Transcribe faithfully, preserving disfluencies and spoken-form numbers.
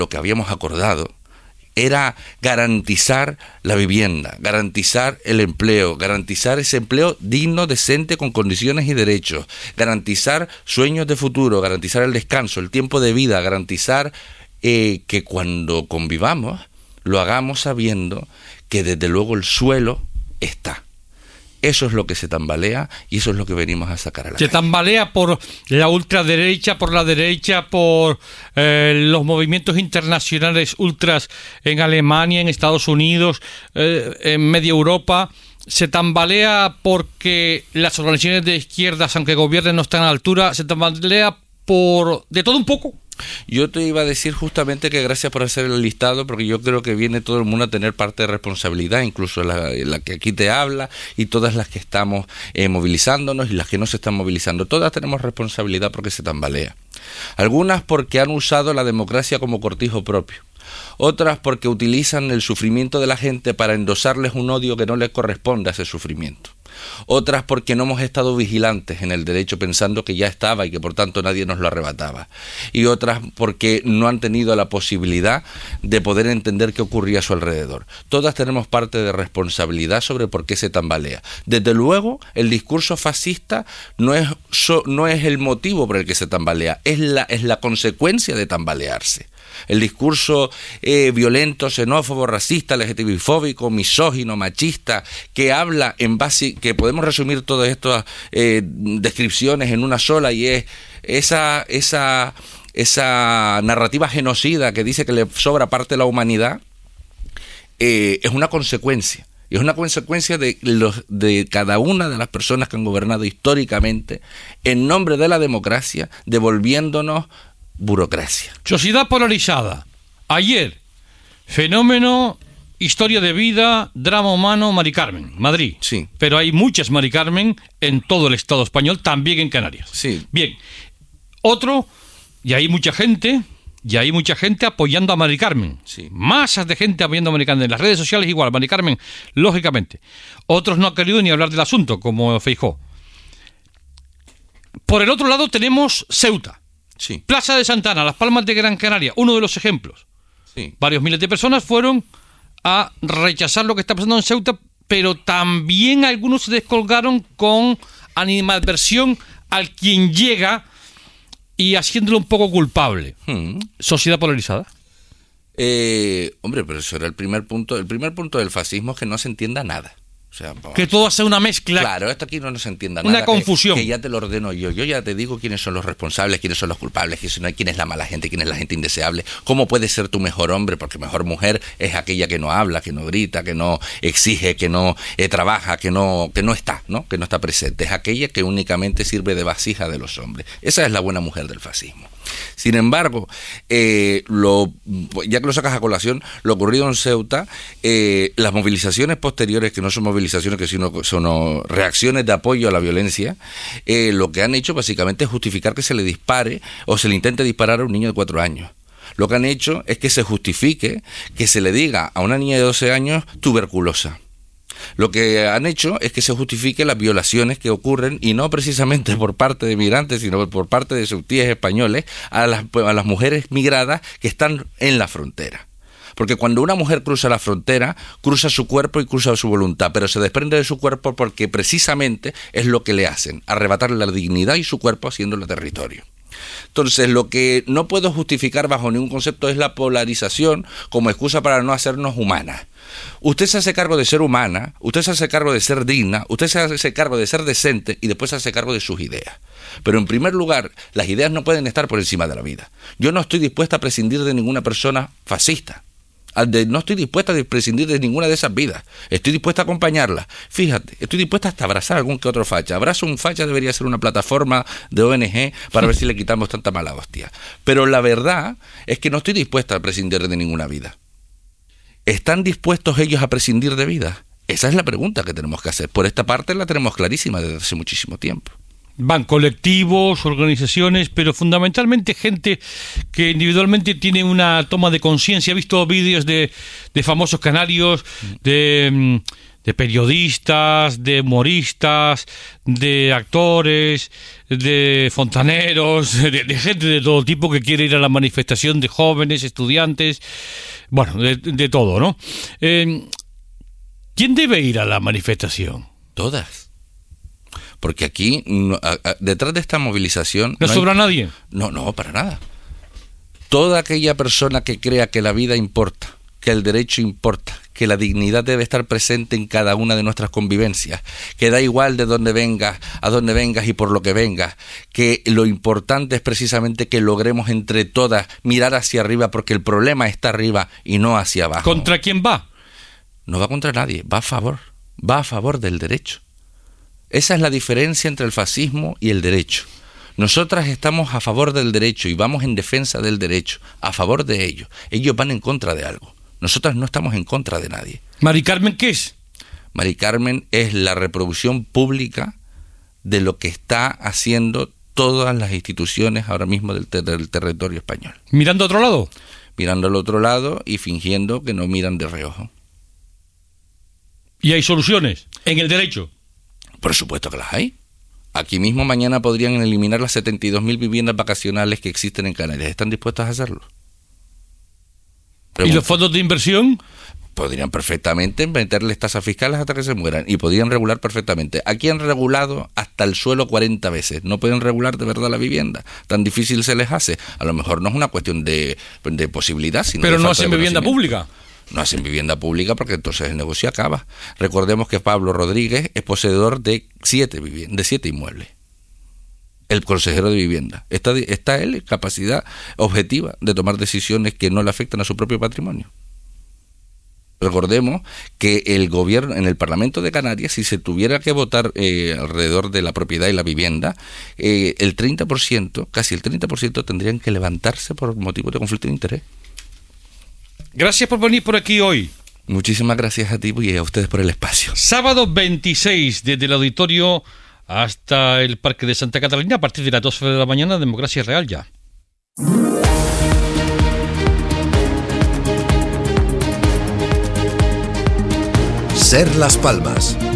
lo que habíamos acordado era garantizar la vivienda, garantizar el empleo, garantizar ese empleo digno, decente, con condiciones y derechos, garantizar sueños de futuro, garantizar el descanso, el tiempo de vida, garantizar eh, que cuando convivamos lo hagamos sabiendo que desde luego el suelo está. Eso es lo que se tambalea y eso es lo que venimos a sacar a la Se calle. tambalea por la ultraderecha, por la derecha, por eh, los movimientos internacionales ultras en Alemania, en Estados Unidos, eh, en media Europa. Se tambalea porque las organizaciones de izquierdas, aunque gobiernen, no están a la altura. Se tambalea por de todo un poco. Yo te iba a decir justamente que gracias por hacer el listado, porque yo creo que viene todo el mundo a tener parte de responsabilidad, incluso la, la que aquí te habla y todas las que estamos eh, movilizándonos y las que no se están movilizando. Todas tenemos responsabilidad porque se tambalea. Algunas porque han usado la democracia como cortijo propio. Otras porque utilizan el sufrimiento de la gente para endosarles un odio que no les corresponde a ese sufrimiento. Otras porque no hemos estado vigilantes en el derecho pensando que ya estaba y que por tanto nadie nos lo arrebataba. Y otras porque no han tenido la posibilidad de poder entender qué ocurría a su alrededor. Todas tenemos parte de responsabilidad sobre por qué se tambalea. Desde luego, el discurso fascista no es, so, no es el motivo por el que se tambalea, es la, es la consecuencia de tambalearse. El discurso eh, violento, xenófobo, racista, L G T B fóbico, misógino, machista, que habla en base, que podemos resumir todas estas eh, descripciones en una sola, y es esa, esa, esa narrativa genocida que dice que le sobra parte de la humanidad, eh, es una consecuencia. Y es una consecuencia de, los, de cada una de las personas que han gobernado históricamente en nombre de la democracia, devolviéndonos burocracia. Sociedad polarizada. Ayer, fenómeno, historia de vida, drama humano, Mari Carmen, Madrid. Sí. Pero hay muchas Mari Carmen en todo el Estado español, también en Canarias. Sí. Bien. Otro, y hay mucha gente, y hay mucha gente apoyando a Mari Carmen. Sí. Masas de gente apoyando a Mari Carmen. En las redes sociales igual, Mari Carmen, lógicamente. Otros no han querido ni hablar del asunto, como Feijóo. Por el otro lado tenemos Ceuta. Sí. Plaza de Santana, Las Palmas de Gran Canaria, uno de los ejemplos. Sí. Varios miles de personas fueron a rechazar lo que está pasando en Ceuta, pero también algunos se descolgaron con animadversión al quien llega y haciéndolo un poco culpable. Hmm. Sociedad polarizada. Eh, hombre, pero eso era el primer punto. El primer punto del fascismo es que no se entienda nada. O sea, que todo sea una mezcla. Claro, esto aquí no nos entienda una nada. Confusión. Que, que ya te lo ordeno yo. Yo ya te digo quiénes son los responsables, quiénes son los culpables, quién es la mala gente, quién es la gente indeseable. Cómo puede ser tu mejor hombre, porque mejor mujer es aquella que no habla, que no grita, que no exige, que no eh, trabaja, que no, que no está, ¿no? Que no está presente. Es aquella que únicamente sirve de vasija de los hombres. Esa es la buena mujer del fascismo. Sin embargo, eh, lo, ya que lo sacas a colación, lo ocurrido en Ceuta, eh, las movilizaciones posteriores, que no son movilizaciones, que sino son reacciones de apoyo a la violencia, eh, lo que han hecho básicamente es justificar que se le dispare o se le intente disparar a un niño de cuatro años. Lo que han hecho es que se justifique que se le diga a una niña de doce años tuberculosa. Lo que han hecho es que se justifique las violaciones que ocurren, y no precisamente por parte de migrantes, sino por parte de sus tías españoles, a las, a las mujeres migradas que están en la frontera. Porque cuando una mujer cruza la frontera, cruza su cuerpo y cruza su voluntad, pero se desprende de su cuerpo porque precisamente es lo que le hacen, arrebatarle la dignidad y su cuerpo haciéndolo territorio. Entonces, lo que no puedo justificar bajo ningún concepto es la polarización como excusa para no hacernos humanas. Usted se hace cargo de ser humana, usted se hace cargo de ser digna, usted se hace cargo de ser decente y después se hace cargo de sus ideas. Pero en primer lugar, las ideas no pueden estar por encima de la vida. Yo no estoy dispuesta a prescindir de ninguna persona fascista. No estoy dispuesta a prescindir de ninguna de esas vidas. Estoy dispuesta a acompañarlas. Fíjate, estoy dispuesta hasta a abrazar a algún que otro facha. Abrazo un facha debería ser una plataforma de O N G para ver si le quitamos tanta mala hostia. Pero la verdad es que no estoy dispuesta a prescindir de ninguna vida. ¿Están dispuestos ellos a prescindir de vida? Esa es la pregunta que tenemos que hacer. Por esta parte la tenemos clarísima desde hace muchísimo tiempo. Van colectivos, organizaciones, pero fundamentalmente gente que individualmente tiene una toma de conciencia. He visto vídeos de, de famosos canarios, de, de periodistas, de humoristas, de actores, de fontaneros, de, de gente de todo tipo que quiere ir a la manifestación, de jóvenes, estudiantes, bueno, de, de todo, ¿no? Eh, ¿Quién debe ir a la manifestación? Todas. Porque aquí, no, a, a, detrás de esta movilización... ¿No, no sobra hay, nadie? No, no, para nada. Toda aquella persona que crea que la vida importa, que el derecho importa, que la dignidad debe estar presente en cada una de nuestras convivencias, que da igual de dónde vengas, a dónde vengas y por lo que vengas, que lo importante es precisamente que logremos entre todas mirar hacia arriba, porque el problema está arriba y no hacia abajo. ¿Contra quién va? No va contra nadie, va a favor, va a favor del derecho. Esa es la diferencia entre el fascismo y el derecho. Nosotras estamos a favor del derecho y vamos en defensa del derecho, a favor de ellos. Ellos van en contra de algo. Nosotras no estamos en contra de nadie. ¿Mari Carmen qué es? Mari Carmen es la reproducción pública de lo que está haciendo todas las instituciones ahora mismo del, ter- del territorio español. ¿Mirando a otro lado? Mirando al otro lado y fingiendo que no miran de reojo. ¿Y hay soluciones en el derecho? Por supuesto que las hay. Aquí mismo mañana podrían eliminar las setenta y dos mil viviendas vacacionales que existen en Canarias. ¿Están dispuestas a hacerlo? Pregunta. ¿Y los fondos de inversión? Podrían perfectamente meterles tasas fiscales hasta que se mueran y podrían regular perfectamente. Aquí han regulado hasta el suelo cuarenta veces. No pueden regular de verdad la vivienda. Tan difícil se les hace. A lo mejor no es una cuestión de, de posibilidad, sino Pero de no falta hacen de vivienda conocimiento. pública. No hacen vivienda pública porque entonces el negocio acaba. Recordemos que Pablo Rodríguez es poseedor de siete viviendas, de siete inmuebles. El consejero de vivienda. Está, está él en capacidad objetiva de tomar decisiones que no le afectan a su propio patrimonio. Recordemos que el gobierno, en el Parlamento de Canarias, si se tuviera que votar eh, alrededor de la propiedad y la vivienda, eh, el treinta por ciento, casi el treinta por ciento tendrían que levantarse por motivos de conflicto de interés. Gracias por venir por aquí hoy. Muchísimas gracias a ti y a ustedes por el espacio. Sábado veintiséis, desde el auditorio hasta el Parque de Santa Catalina, a partir de las doce de la mañana, Democracia Real ya. Ser Las Palmas.